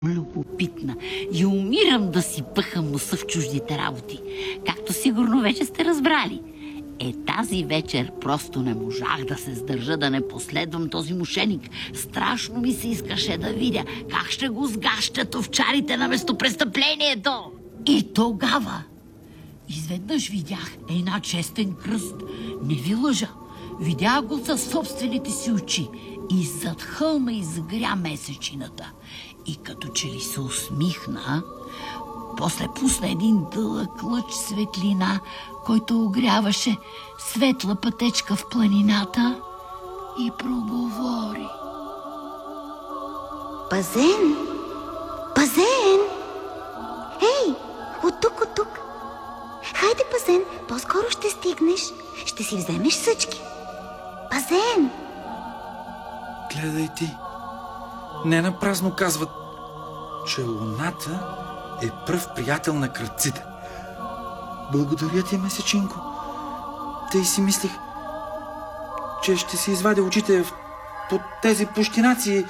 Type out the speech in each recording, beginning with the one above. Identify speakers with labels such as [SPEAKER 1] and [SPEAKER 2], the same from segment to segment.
[SPEAKER 1] любопитна и умирам да си пъхам носа в чуждите работи. Както сигурно вече сте разбрали. Тази вечер просто не можах да се сдържа да не последвам този мошеник. Страшно ми се искаше да видя как ще го сгащат овчарите на местопрестъплението. И тогава изведнъж видях една честен кръст. Не ви лъжа. Видях го със собствените си очи. И зад хълма изгря месечината. И като че ли се усмихна, после пусна един дълъг лъч светлина, който огряваше светла пътечка в планината и проговори.
[SPEAKER 2] Базен! Базен! Ей, от тук! Хайде, Базен, по-скоро ще стигнеш. Ще си вземеш съчки. Базен!
[SPEAKER 3] Гледай ти. Не напразно казват, че луната е пръв приятел на крадците. Благодаря ти, месечинко. Тъй си мислих, че ще си извадя очите под тези пущинаци.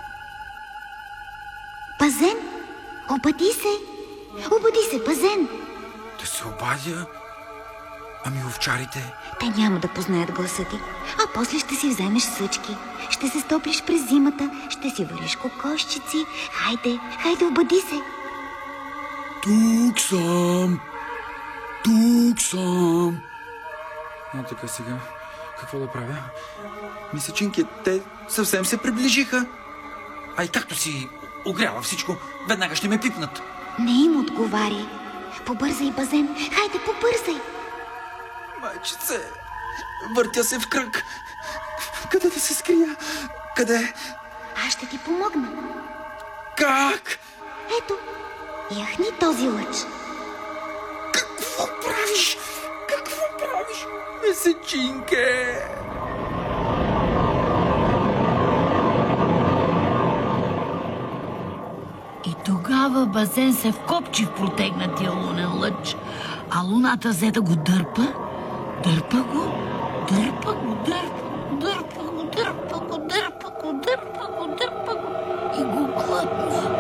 [SPEAKER 2] Базен, обади се, Базен.
[SPEAKER 3] Да се обадя? Ами овчарите?
[SPEAKER 2] Те няма да познаят гласа ти, а после ще си вземеш съчки. Ще се стоплиш през зимата, ще си вариш кокошчици. Хайде, обади се.
[SPEAKER 3] Тук съм. А така сега, какво да правя? Месечинки, те съвсем се приближиха. А и както си огрява всичко, веднага ще ме пипнат.
[SPEAKER 2] Не им отговари. Побързай, Базен, хайде, побързай.
[SPEAKER 3] Майчице, въртя се в кръг. Къде да се скрия? Къде?
[SPEAKER 2] Аз ще ти помогна.
[SPEAKER 3] Как?
[SPEAKER 2] Ето, яхни този лъч.
[SPEAKER 3] Какво правиш? Месечинке?
[SPEAKER 1] И тогава Базен се вкопчи в протегнатия лунен лъч, а луната взе да го дърпа и го глътна.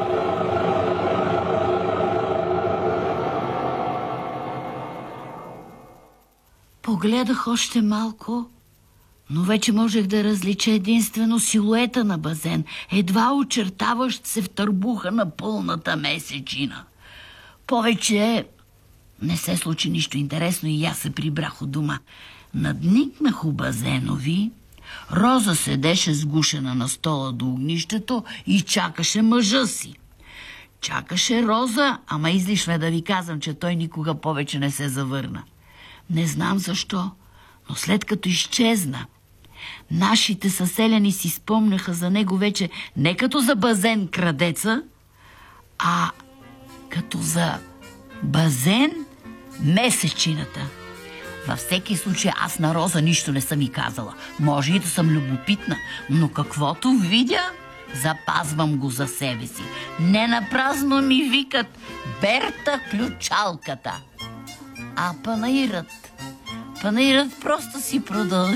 [SPEAKER 1] Погледах още малко, но вече можех да различа единствено силуета на Базен, едва очертаващ се в търбуха на пълната месечина. Повече не се случи нищо интересно и аз се прибрах у дома. Надникнах у Базенови. Роза седеше сгушена на стола до огнището и чакаше мъжа си. Чакаше Роза, ама излишно е да ви казвам, че той никога повече не се завърна. Не знам защо, но след като изчезна, нашите съселяни си спомняха за него вече не като за Базен крадеца, а като за Базен месечината. Във всеки случай аз на Роза нищо не съм и казала. Може и да съм любопитна, но каквото видя, запазвам го за себе си. Не напразно ми викат Берта ключалката. А панаирът просто си продължи